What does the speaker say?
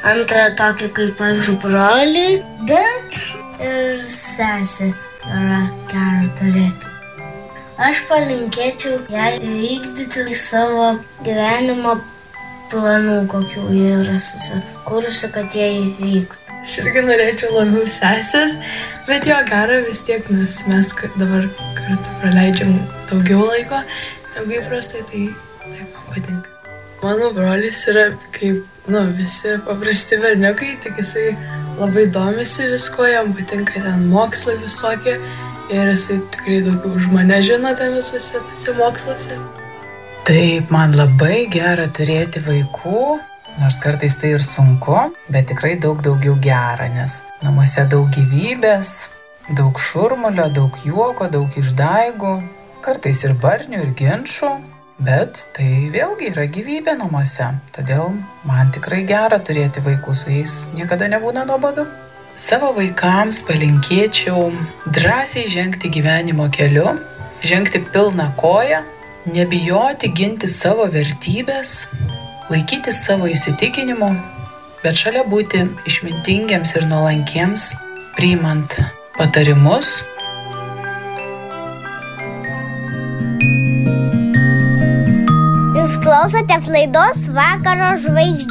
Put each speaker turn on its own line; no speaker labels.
antrą tokį kaip aš brolį, bet ir sesę yra gera turėti. Aš palinkėčiau jai vykdyti savo gyvenimo planų, kokių yra susikūrusi, kad jie įvyktų.
Aš irgi norėčiau labiau sesės, bet jo gera vis tiek, nes mes dabar kartu praleidžiam daugiau laiko negu įprastai, tai taip man patinka. Mano brolis yra kaip, visi paprasti berniukai, tik jisai labai domisi visko, jam patinka ten mokslai visokie ir jisai tikrai daugiau už mane žino ten visose tose moksluose.
Taip, man labai gera turėti vaikų, nors kartais tai ir sunku, bet tikrai daugiau gera, nes namuose daug gyvybės, daug šurmulio, daug juoko, daug išdaigų, kartais ir barnių, ir ginčų, bet tai vėlgi yra gyvybė namuose, todėl man tikrai gera turėti vaikų, su jais niekada nebūna nuobodu. Savo vaikams palinkėčiau drąsiai žengti gyvenimo keliu, žengti pilną koją, nebijoti ginti savo vertybės, laikytis savo įsitikinimų, bet šalia būti išmintingiems ir nuolankiems, priimant patarimus.
Jūs klausotės laidos Vakaro žvaigždės.